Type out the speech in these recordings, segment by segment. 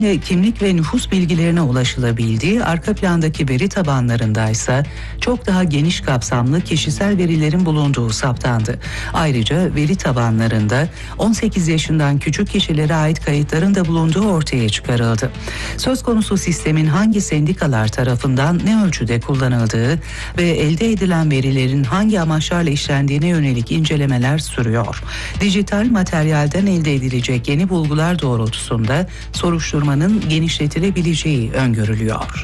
kimlik ve nüfus bilgilerine ulaşılabildiği, arka plandaki veri tabanlarındaysa çok daha geniş kapsamlı kişisel verilerin bulunduğu saptandı. Ayrıca veri tabanlarında 18 yaşından küçük kişilere ait kayıtların da bulunduğu ortaya çıkarıldı. Söz konusu sistemin hangi sendikalar tarafından ne ölçüde kullanıldığı ve elde edilen verilerin hangi amaçlarla işlendiğine yönelik incelemeler sürüyor. Dijital materyalden elde edilecek yeni bulgular doğrultusunda soruşturmanın genişletilebileceği öngörülüyor.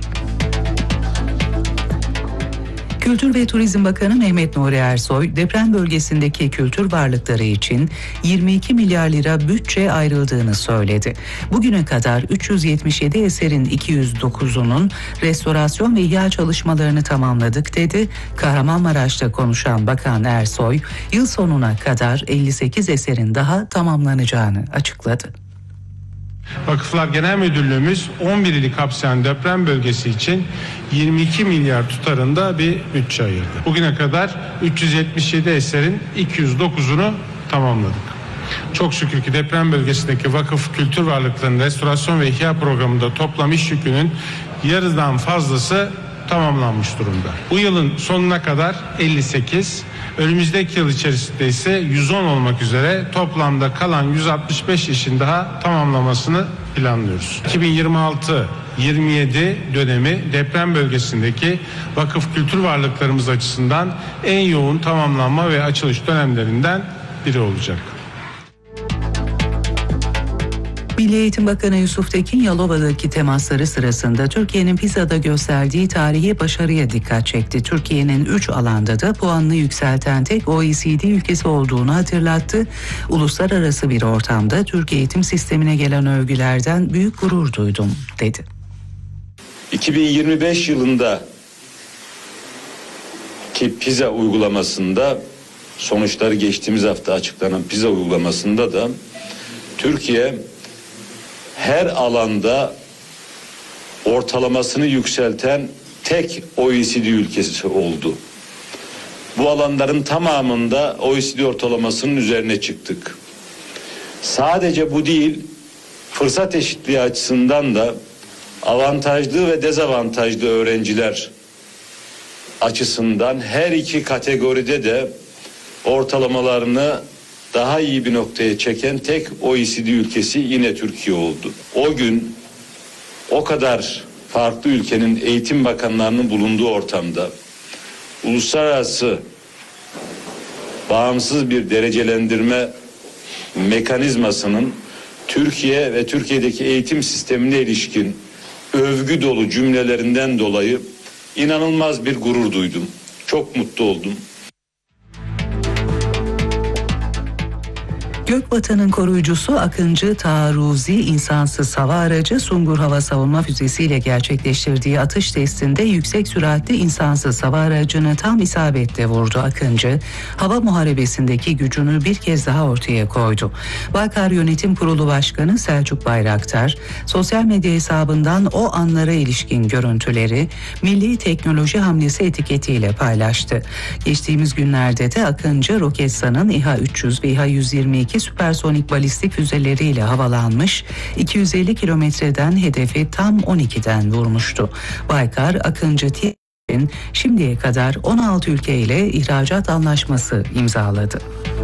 Kültür ve Turizm Bakanı Mehmet Nuri Ersoy, deprem bölgesindeki kültür varlıkları için 22 milyar lira bütçe ayrıldığını söyledi. Bugüne kadar 377 eserin 209'unun restorasyon ve ihya çalışmalarını tamamladık dedi. Kahramanmaraş'ta konuşan Bakan Ersoy, yıl sonuna kadar 58 eserin daha tamamlanacağını açıkladı. Vakıflar Genel Müdürlüğümüz 11 ili kapsayan deprem bölgesi için 22 milyar tutarında bir bütçe ayırdı. Bugüne kadar 377 eserin 209'unu tamamladık. Çok şükür ki deprem bölgesindeki vakıf kültür varlıklarının restorasyon ve ihya programında toplam iş yükünün yarıdan fazlası tamamlanmış durumda. Bu yılın sonuna kadar 58, önümüzdeki yıl içerisinde ise 110 olmak üzere toplamda kalan 165 işin daha tamamlamasını planlıyoruz. 2026-27 dönemi deprem bölgesindeki vakıf kültür varlıklarımız açısından en yoğun tamamlanma ve açılış dönemlerinden biri olacak. Milli Eğitim Bakanı Yusuf Tekin, Yalova'daki temasları sırasında Türkiye'nin PISA'da gösterdiği tarihi başarıya dikkat çekti. Türkiye'nin 3 alanda da puanını yükselten tek OECD ülkesi olduğunu hatırlattı. Uluslararası bir ortamda Türk eğitim sistemine gelen övgülerden büyük gurur duydum, dedi. 2025 yılında ki PISA uygulamasında, sonuçları geçtiğimiz hafta açıklanan PISA uygulamasında da Türkiye her alanda ortalamasını yükselten tek OECD ülkesi oldu. Bu alanların tamamında OECD ortalamasının üzerine çıktık. Sadece bu değil, fırsat eşitliği açısından da avantajlı ve dezavantajlı öğrenciler açısından her iki kategoride de ortalamalarını daha iyi bir noktaya çeken tek OECD ülkesi yine Türkiye oldu. O gün o kadar farklı ülkenin eğitim bakanlarının bulunduğu ortamda uluslararası bağımsız bir derecelendirme mekanizmasının Türkiye ve Türkiye'deki eğitim sistemine ilişkin övgü dolu cümlelerinden dolayı inanılmaz bir gurur duydum. Çok mutlu oldum. Gökvatan'ın koruyucusu Akıncı Taarruzi insansız hava aracı Sungur hava savunma füzesiyle gerçekleştirdiği atış testinde yüksek süratli insansız hava aracını tam isabetle vurdu. Akıncı, hava muharebesindeki gücünü bir kez daha ortaya koydu. Baykar Yönetim Kurulu Başkanı Selçuk Bayraktar, sosyal medya hesabından o anlara ilişkin görüntüleri Milli Teknoloji Hamlesi etiketiyle paylaştı. Geçtiğimiz günlerde de Akıncı, Roketsan'ın İHA-300 ve İHA-122 süpersonik balistik füzeleriyle havalanmış, 250 kilometreden hedefi tam 12'den vurmuştu. Baykar, Akıncı TİHA'nın şimdiye kadar 16 ülkeyle ihracat anlaşması imzaladı.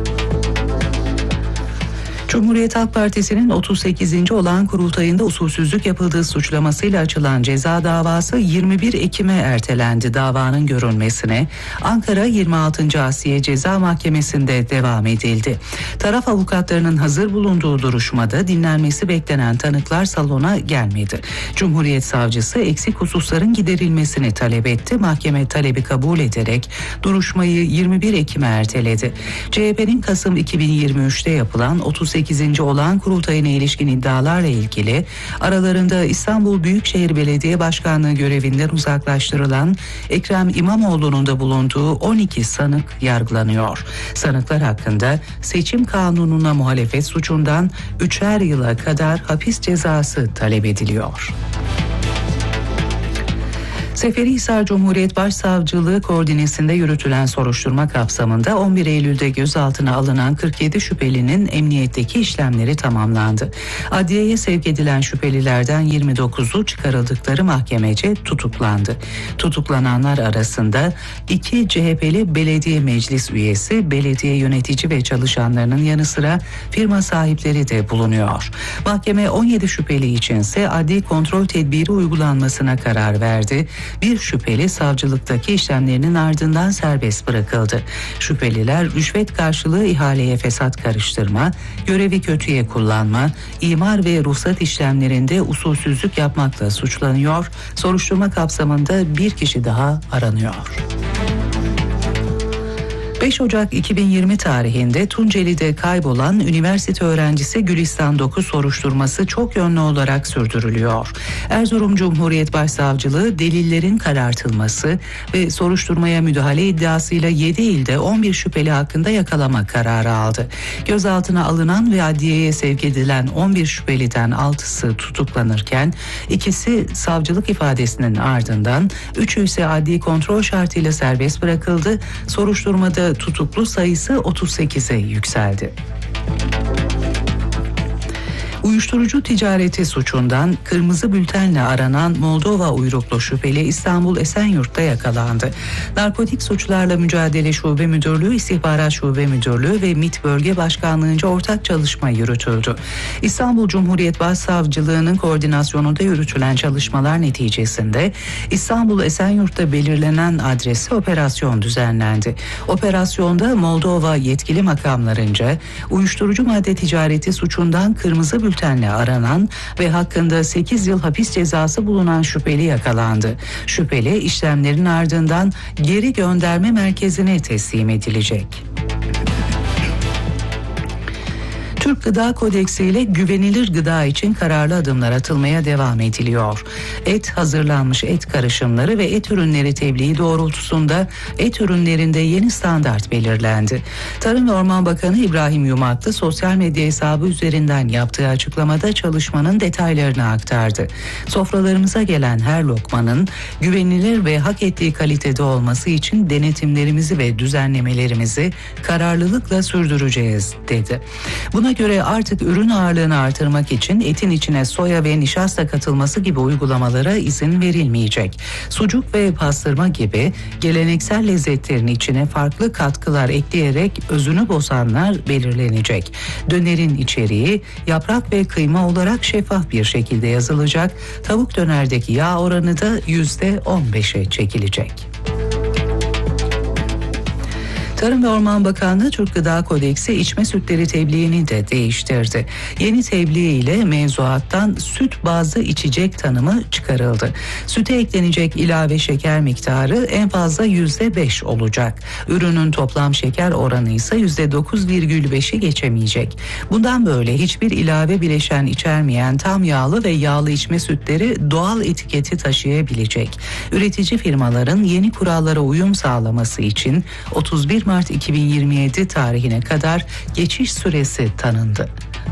Cumhuriyet Halk Partisi'nin 38. olağan kurultayında usulsüzlük yapıldığı suçlamasıyla açılan ceza davası 21 Ekim'e ertelendi. Davanın görülmesine Ankara 26. Asliye Ceza Mahkemesi'nde devam edildi. Taraf avukatlarının hazır bulunduğu duruşmada dinlenmesi beklenen tanıklar salona gelmedi. Cumhuriyet Savcısı eksik hususların giderilmesini talep etti. Mahkeme talebi kabul ederek duruşmayı 21 Ekim'e erteledi. CHP'nin Kasım 2023'te yapılan 38. olağan kurultayına ilişkin iddialarla ilgili aralarında İstanbul Büyükşehir Belediye Başkanlığı görevinden uzaklaştırılan Ekrem İmamoğlu'nun da bulunduğu 12 sanık yargılanıyor. Sanıklar hakkında seçim kanununa muhalefet suçundan 3'er yıla kadar hapis cezası talep ediliyor. Seferihisar Cumhuriyet Başsavcılığı koordinesinde yürütülen soruşturma kapsamında 11 Eylül'de gözaltına alınan 47 şüphelinin emniyetteki işlemleri tamamlandı. Adliyeye sevk edilen şüphelilerden 29'u çıkarıldıkları mahkemece tutuklandı. Tutuklananlar arasında 2 CHP'li belediye meclis üyesi, belediye yönetici ve çalışanlarının yanı sıra firma sahipleri de bulunuyor. Mahkeme 17 şüpheli içinse adli kontrol tedbiri uygulanmasına karar verdi. Bir şüpheli savcılıktaki işlemlerinin ardından serbest bırakıldı. Şüpheliler rüşvet karşılığı ihaleye fesat karıştırma, görevi kötüye kullanma, imar ve ruhsat işlemlerinde usulsüzlük yapmakla suçlanıyor. Soruşturma kapsamında bir kişi daha aranıyor. 5 Ocak 2020 tarihinde Tunceli'de kaybolan üniversite öğrencisi Gülistan Dokuz soruşturması çok yönlü olarak sürdürülüyor. Erzurum Cumhuriyet Başsavcılığı delillerin karartılması ve soruşturmaya müdahale iddiasıyla 7 ilde 11 şüpheli hakkında yakalama kararı aldı. Gözaltına alınan ve adliyeye sevk edilen 11 şüpheliden 6'sı tutuklanırken ikisi savcılık ifadesinin ardından 3'ü ise adli kontrol şartıyla serbest bırakıldı. Soruşturmada tutuklu sayısı 38'e yükseldi. Uyuşturucu ticareti suçundan kırmızı bültenle aranan Moldova uyruklu şüpheli İstanbul Esenyurt'ta yakalandı. Narkotik Suçlarla Mücadele Şube Müdürlüğü, İstihbarat Şube Müdürlüğü ve MİT Bölge Başkanlığı'nca ortak çalışma yürütüldü. İstanbul Cumhuriyet Başsavcılığı'nın koordinasyonunda yürütülen çalışmalar neticesinde İstanbul Esenyurt'ta belirlenen adrese operasyon düzenlendi. Operasyonda Moldova yetkili makamlarınca uyuşturucu madde ticareti suçundan kırmızı bültenle aranan ve hakkında 8 yıl hapis cezası bulunan şüpheli yakalandı. Şüpheli işlemlerin ardından geri gönderme merkezine teslim edilecek. Türk Gıda Kodeksi ile güvenilir gıda için kararlı adımlar atılmaya devam ediliyor. Et, hazırlanmış et karışımları ve et ürünleri tebliği doğrultusunda et ürünlerinde yeni standart belirlendi. Tarım ve Orman Bakanı İbrahim Yumaklı sosyal medya hesabı üzerinden yaptığı açıklamada çalışmanın detaylarını aktardı. Sofralarımıza gelen her lokmanın güvenilir ve hak ettiği kalitede olması için denetimlerimizi ve düzenlemelerimizi kararlılıkla sürdüreceğiz dedi. Buna göre artık ürün ağırlığını artırmak için etin içine soya ve nişasta katılması gibi uygulamalara izin verilmeyecek. Sucuk ve pastırma gibi geleneksel lezzetlerin içine farklı katkılar ekleyerek özünü bozanlar belirlenecek. Dönerin içeriği yaprak ve kıyma olarak şeffaf bir şekilde yazılacak. Tavuk dönerdeki yağ oranı da %15'e çekilecek. Tarım ve Orman Bakanlığı Türk Gıda Kodeksi içme sütleri tebliğini de değiştirdi. Yeni tebliğ ile mevzuattan süt bazlı içecek tanımı çıkarıldı. Süte eklenecek ilave şeker miktarı en fazla %5 olacak. Ürünün toplam şeker oranı ise %9,5'i geçemeyecek. Bundan böyle hiçbir ilave bileşen içermeyen tam yağlı ve yağlı içme sütleri doğal etiketi taşıyabilecek. Üretici firmaların yeni kurallara uyum sağlaması için 31 Mart 2027 tarihine kadar geçiş süresi tanındı.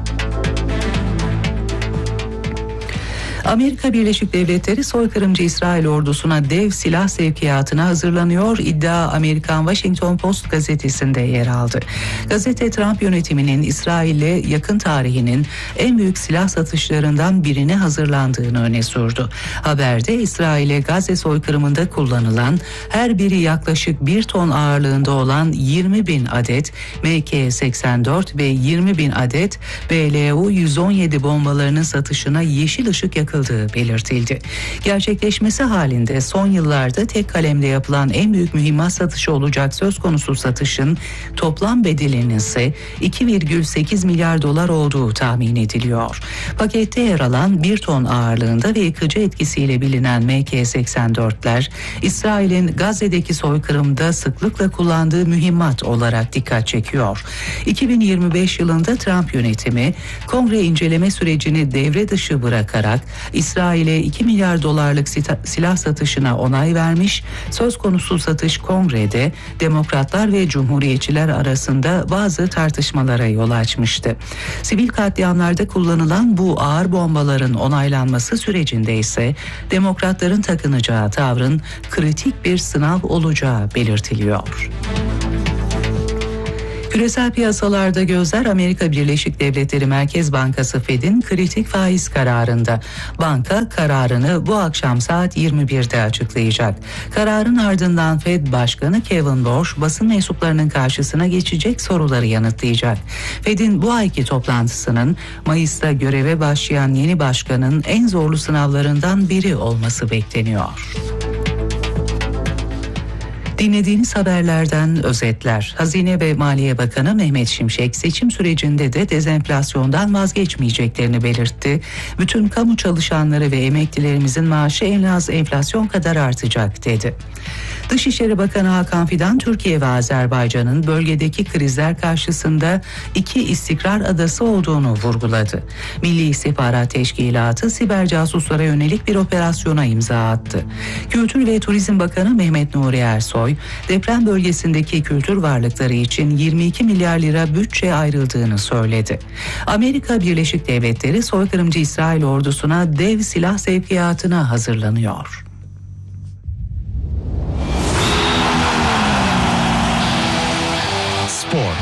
Amerika Birleşik Devletleri soykırımcı İsrail ordusuna dev silah sevkiyatına hazırlanıyor. İddia Amerikan Washington Post gazetesinde yer aldı. Gazete Trump yönetiminin İsrail'e yakın tarihinin en büyük silah satışlarından birine hazırlandığını öne sürdü. Haberde İsrail'e Gazze soykırımında kullanılan her biri yaklaşık 1 ton ağırlığında olan 20.000 adet MK-84 ve 20.000 adet BLU-117 bombalarının satışına yeşil ışık yakıldığı belirtildi. Gerçekleşmesi halinde son yıllarda tek kalemde yapılan en büyük mühimmat satışı olacak söz konusu satışın toplam bedelinin ise 2,8 milyar dolar olduğu tahmin ediliyor. Pakette yer alan 1 ton ağırlığında ve yıkıcı etkisiyle bilinen MK-84'ler İsrail'in Gazze'deki soykırımda sıklıkla kullandığı mühimmat olarak dikkat çekiyor. 2025 yılında Trump yönetimi kongre inceleme sürecini devre dışı bırakarak İsrail'e 2 milyar dolarlık silah satışına onay vermiş. Söz konusu satış kongrede Demokratlar ve Cumhuriyetçiler arasında bazı tartışmalara yol açmıştı. Sivil katliamlarda kullanılan bu ağır bombaların onaylanması sürecinde ise Demokratların takınacağı tavrın kritik bir sınav olacağı belirtiliyor. Küresel piyasalarda gözler Amerika Birleşik Devletleri Merkez Bankası Fed'in kritik faiz kararında. Banka kararını bu akşam saat 21'de açıklayacak. Kararın ardından Fed Başkanı Kevin Warsh basın mensuplarının karşısına geçecek soruları yanıtlayacak. Fed'in bu ayki toplantısının Mayıs'ta göreve başlayan yeni başkanın en zorlu sınavlarından biri olması bekleniyor. Dinlediğiniz haberlerden özetler. Hazine ve Maliye Bakanı Mehmet Şimşek seçim sürecinde de dezenflasyondan vazgeçmeyeceklerini belirtti. Bütün kamu çalışanları ve emeklilerimizin maaşı en az enflasyon kadar artacak dedi. Dışişleri Bakanı Hakan Fidan, Türkiye ve Azerbaycan'ın bölgedeki krizler karşısında iki istikrar adası olduğunu vurguladı. Milli İstihbarat Teşkilatı siber casuslara yönelik bir operasyona imza attı. Kültür ve Turizm Bakanı Mehmet Nuri Ersoy, deprem bölgesindeki kültür varlıkları için 22 milyar lira bütçe ayrıldığını söyledi. Amerika Birleşik Devletleri soykırımcı İsrail ordusuna dev silah sevkiyatına hazırlanıyor. Spor.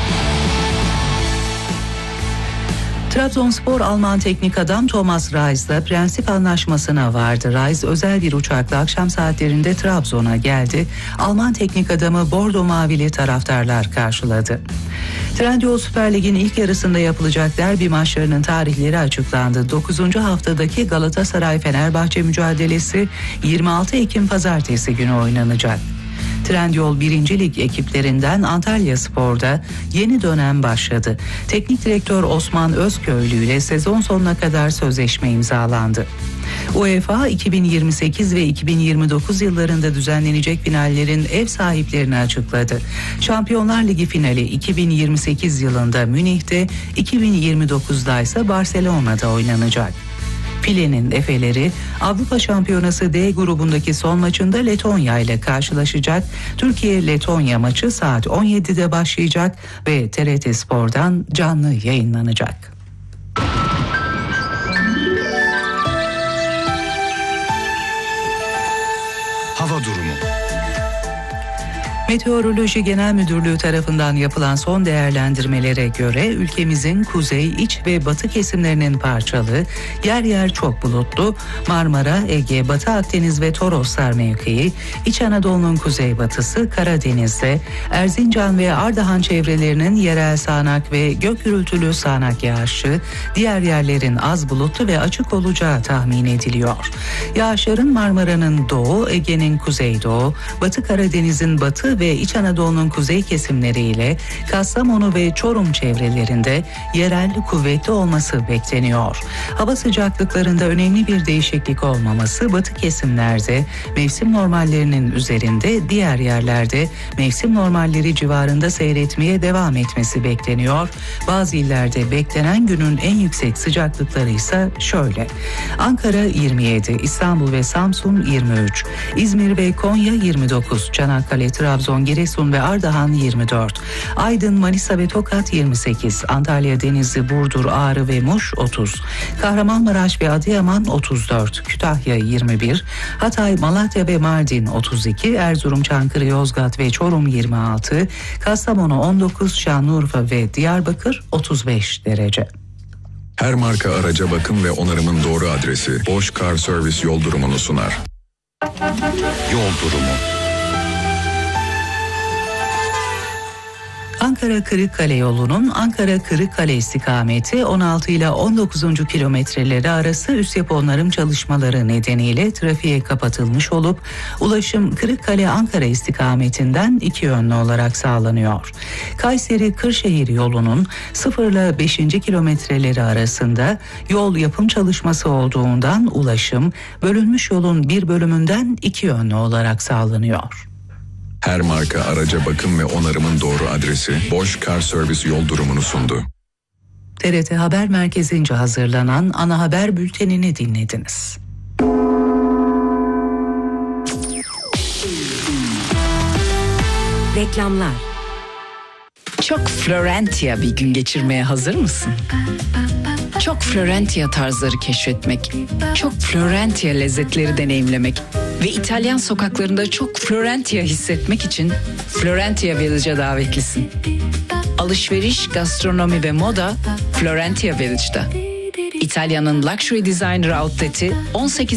Trabzonspor Alman teknik adam Thomas Reis'la prensip anlaşmasına vardı. Reis özel bir uçakla akşam saatlerinde Trabzon'a geldi. Alman teknik adamı Bordo Mavili taraftarlar karşıladı. Trendyol Süper Lig'in ilk yarısında yapılacak derbi maçlarının tarihleri açıklandı. 9. haftadaki Galatasaray-Fenerbahçe mücadelesi 26 Ekim Pazartesi günü oynanacak. Trendyol 1. Lig ekiplerinden Antalyaspor'da yeni dönem başladı. Teknik direktör Osman Özköylü ile sezon sonuna kadar sözleşme imzalandı. UEFA 2028 ve 2029 yıllarında düzenlenecek finallerin ev sahiplerini açıkladı. Şampiyonlar Ligi finali 2028 yılında Münih'te, 2029'da ise Barcelona'da oynanacak. Filenin Efeleri Avrupa Şampiyonası D grubundaki son maçında Letonya ile karşılaşacak. Türkiye-Letonya maçı saat 17'de başlayacak ve TRT Spor'dan canlı yayınlanacak. Hava durumu. Meteoroloji Genel Müdürlüğü tarafından yapılan son değerlendirmelere göre ülkemizin kuzey, iç ve batı kesimlerinin parçalı, yer yer çok bulutlu, Marmara, Ege, Batı Akdeniz ve Toroslar mevkii, İç Anadolu'nun kuzeybatısı, Karadeniz'de, Erzincan ve Ardahan çevrelerinin yerel sağanak ve gök gürültülü sağanak yağışı, diğer yerlerin az bulutlu ve açık olacağı tahmin ediliyor. Yağışların Marmara'nın doğu, Ege'nin kuzeydoğu, Batı Karadeniz'in batı ve İç Anadolu'nun kuzey kesimleriyle Kastamonu ve Çorum çevrelerinde yerel kuvvetli olması bekleniyor. Hava sıcaklıklarında önemli bir değişiklik olmaması, batı kesimlerde mevsim normallerinin üzerinde, diğer yerlerde mevsim normalleri civarında seyretmeye devam etmesi bekleniyor. Bazı illerde beklenen günün en yüksek sıcaklıkları ise şöyle: Ankara 27, İstanbul ve Samsun 23, İzmir ve Konya 29, Çanakkale, Trabzon, Giresun ve Ardahan 24, Aydın, Manisa ve Tokat 28, Antalya, Denizli, Burdur, Ağrı ve Muş 30, Kahramanmaraş ve Adıyaman 34, Kütahya 21, Hatay, Malatya ve Mardin 32, Erzurum, Çankırı, Yozgat ve Çorum 26, Kastamonu 19, Şanlıurfa ve Diyarbakır 35 derece. Her marka araca bakım ve onarımın doğru adresi Bosch Car Service yol durumunu sunar. Yol durumu. Ankara-Kırıkkale yolunun Ankara-Kırıkkale istikameti 16 ile 19. kilometreleri arası üst yapı onarım çalışmaları nedeniyle trafiğe kapatılmış olup ulaşım Kırıkkale-Ankara istikametinden iki yönlü olarak sağlanıyor. Kayseri-Kırşehir yolunun 0 ile 5. kilometreleri arasında yol yapım çalışması olduğundan ulaşım bölünmüş yolun bir bölümünden iki yönlü olarak sağlanıyor. Her marka araca bakım ve onarımın doğru adresi Bosch Car Service yol durumunu sundu. TRT Haber Merkezi'nce hazırlanan ana haber bültenini dinlediniz. Reklamlar. Çok Florentia bir gün geçirmeye hazır mısın? Çok Florentia tarzları keşfetmek, çok Florentia lezzetleri deneyimlemek ve İtalyan sokaklarında çok Florentia hissetmek için Florentia Village'a davetlisin. Alışveriş, gastronomi ve moda Florentia Village'da. İtalya'nın luxury designer outlet'i 18